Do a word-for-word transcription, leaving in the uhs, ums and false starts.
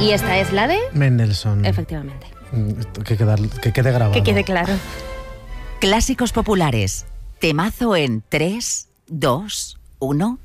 Y esta es la de... Mendelssohn. Efectivamente. Que, quedar, que quede grabado. Que quede claro. Clásicos populares. Temazo en tres, dos, uno...